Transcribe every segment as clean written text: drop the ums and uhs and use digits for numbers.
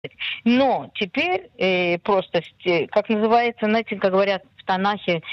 Но теперь просто, как называется, знаете, как говорят в Танахе,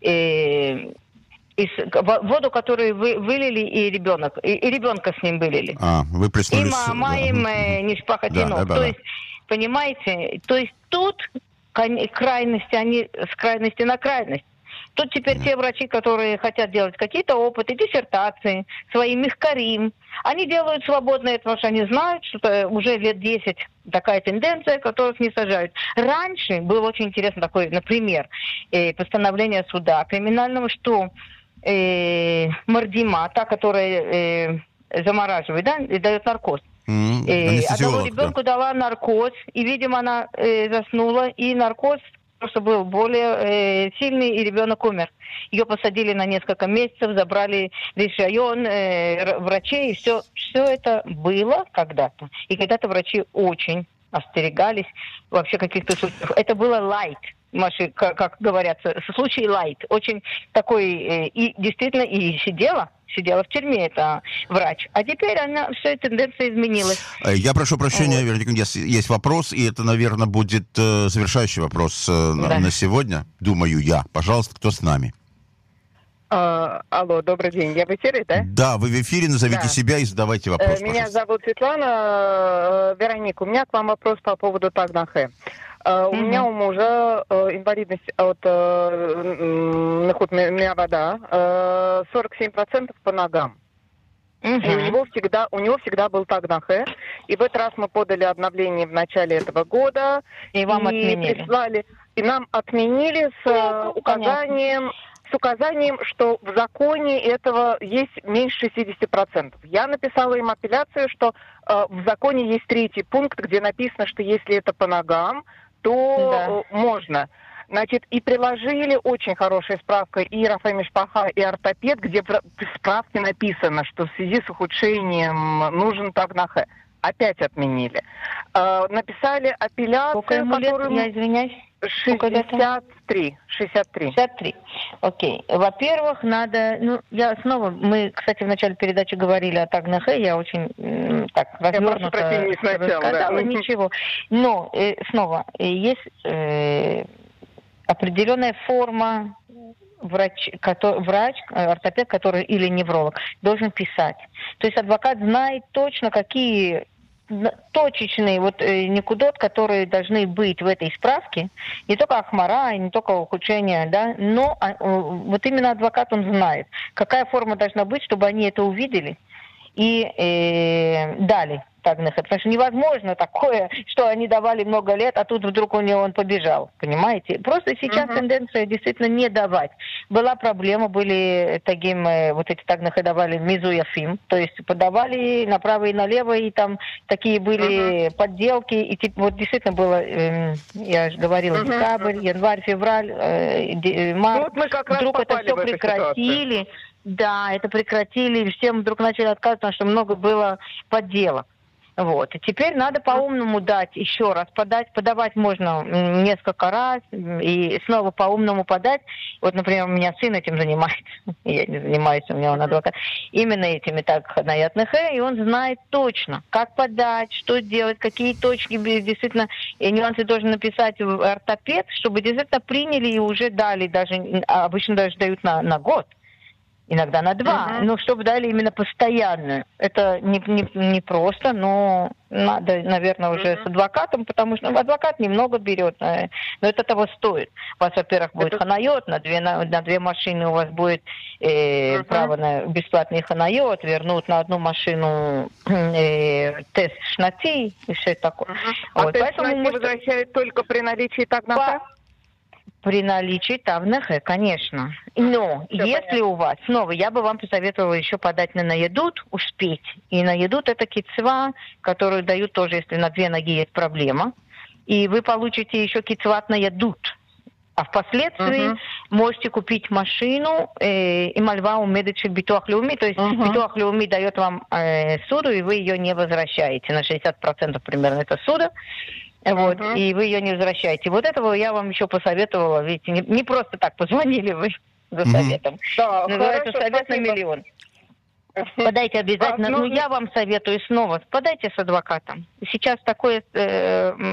воду, которую вылили, и ребенка с ним вылили. Выплеснули. И мама им не шпахатинов. То есть, понимаете, то есть тут крайности, они с крайности на крайность. Тут теперь те врачи, которые хотят делать какие-то опыты, диссертации, свои михкарим, они делают свободно это, потому что они знают, что уже лет 10 такая тенденция, которых не сажают. Раньше было очень интересно такое, например, постановление суда криминального, что мордима, та, которая замораживает, да, и дает наркоз. Одному ребенку дала наркоз, и, видимо, она заснула, и наркоз просто был более сильный, и ребенок умер. Ее посадили на несколько месяцев, забрали район врачей, и все это было когда-то. И когда-то врачи очень остерегались вообще каких-то случаев. Это было лайт. Маши, как говорят, случай лайт. Очень такой, и действительно, и сидела в тюрьме, это врач. А теперь вся эта тенденция изменилась. Я прошу прощения, Вероника, есть вопрос, и это, наверное, будет завершающий вопрос на сегодня, думаю я. Пожалуйста, кто с нами? Алло, добрый день. Я в эфире, да? Да, вы в эфире, назовите себя и задавайте вопрос, Меня зовут Светлана. Вероника, у меня к вам вопрос по поводу Тагнахе. У меня у мужа инвалидность от вода 47% по ногам. И у него всегда был Тагнахе. И в этот раз мы подали обновление в начале этого года. И вам отменили. Прислали. И нам отменили с указанием, что в законе этого есть меньше 60%. Я написала им апелляцию, что в законе есть 3-й пункт, где написано, что если это по ногам, то можно. Значит, и приложили очень хорошая справка и Рафа Мишпаха, и ортопед, где в справке написано, что в связи с ухудшением нужен Тагнахе. Опять отменили. Написали апелляцию, которую... Я извиняюсь. 63. 63. Окей. Во-первых, надо... мы, кстати, в начале передачи говорили о Тагнахе, я очень развернуто рассказала, ничего. Но, снова, есть определенная форма врач, ортопед, который или невролог, должен писать. То есть адвокат знает точно, какие точечные никудот, которые должны быть в этой справке, не только ахмара, не только ухудшение, да, но вот именно адвокат, он знает, какая форма должна быть, чтобы они это увидели и дали Тагнахе. Потому что невозможно такое, что они давали много лет, а тут вдруг он побежал. Понимаете? Просто сейчас тенденция действительно не давать. Была проблема, были эти Тагнахе давали мизуяфим, то есть подавали направо и налево, и там такие были подделки, и действительно было, я же говорила, декабрь, январь, февраль, март. Вдруг это все прекратили. Да, это прекратили, и всем вдруг начали отказывать, потому что много было подделок. Вот. И теперь надо по-умному дать еще раз подавать можно несколько раз, и снова по-умному подать. Вот, например, у меня сын этим занимается, я не занимаюсь, у меня он адвокат, именно этими Тагнахе, и он знает точно, как подать, что делать, какие точки действительно, и нюансы должен написать в ортопед, чтобы действительно приняли и уже дали, даже обычно даже дают на год. Иногда на 2, но чтобы дали именно постоянную. Это не просто, но надо, наверное, уже с адвокатом, потому что адвокат немного берет, но это того стоит. У вас, во-первых, будет ханайот, на 2 машины у вас будет право на бесплатный ханайот, вернут на 1 машину тест шнати и все такое. А тест шнати возвращают только при наличии Тагнахе? При наличии Тагнахе, конечно. Но если у вас, снова, я бы вам посоветовала еще подать на наедут, успеть. И наедут это кицва, которую дают тоже, если на 2 ноги есть проблема. И вы получите еще кицват наедут. А впоследствии можете купить машину и мальва умедочек битуах леуми. То есть битуах леуми дает вам суду, и вы ее не возвращаете. На 60% примерно это суда. Вот, и вы ее не возвращаете. Вот этого я вам еще посоветовала. Видите, не просто так позвонили вы за советом. Да, называется совет на миллион. Подайте обязательно. Ну, я вам советую снова, подайте с адвокатом. Сейчас такое